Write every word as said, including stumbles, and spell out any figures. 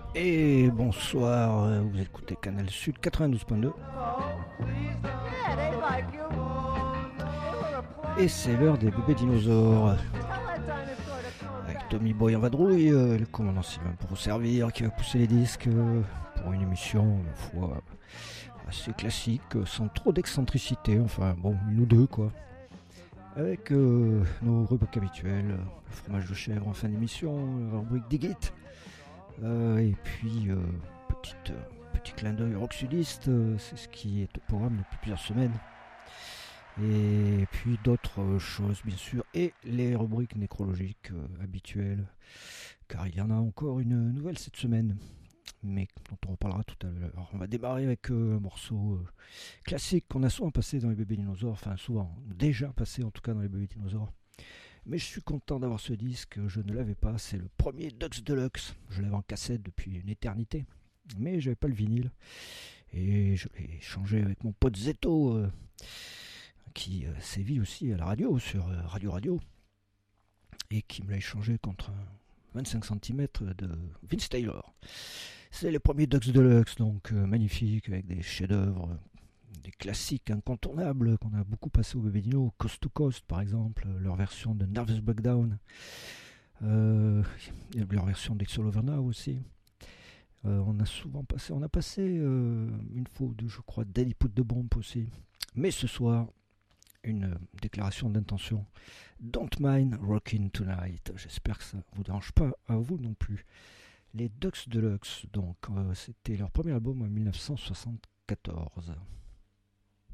Et bonsoir, euh, vous écoutez Canal Sud quatre-vingt-douze point deux. Et c'est l'heure des bébés dinosaures. Avec Tommy Boy en vadrouille, euh, le commandant Sylvain pour vous servir, qui va pousser les disques euh, pour une émission, une fois assez classique, euh, sans trop d'excentricité, enfin bon, une ou deux quoi. Avec euh, nos rubriques habituelles, euh, le fromage de chèvre en fin d'émission, la rubrique Digit. Euh, et puis, euh, petite, euh, petit clin d'œil rock sudiste, euh, c'est ce qui est au programme depuis plusieurs semaines. Et puis d'autres euh, choses, bien sûr, et les rubriques nécrologiques euh, habituelles, car il y en a encore une nouvelle cette semaine, mais dont on reparlera tout à l'heure. On va démarrer avec euh, un morceau euh, classique qu'on a souvent passé dans les bébés dinosaures, enfin souvent, déjà passé en tout cas dans les bébés dinosaures. Mais je suis content d'avoir ce disque, je ne l'avais pas, c'est le premier Dux Deluxe. Je l'avais en cassette depuis une éternité, mais j'avais pas le vinyle. Et je l'ai changé avec mon pote Zeto, euh, qui euh, sévit aussi à la radio, sur euh, Radio Radio, et qui me l'a échangé contre un vingt-cinq centimètres de Vince Taylor. C'est le premier Dux Deluxe, donc euh, magnifique, avec des chefs-d'œuvre, des classiques incontournables qu'on a beaucoup passé au Bébé Dino, Coast to Coast par exemple, leur version de Nervous Breakdown, euh, leur version d'Exo Over Now aussi. Euh, on a souvent passé, on a passé euh, une fois ou deux, je crois, Daddy Put the Bomb aussi. Mais ce soir, une euh, déclaration d'intention. Don't mind rockin' tonight. J'espère que ça ne vous dérange pas à vous non plus. Les Dux Deluxe, donc, euh, c'était leur premier album en mille neuf cent soixante-quatorze.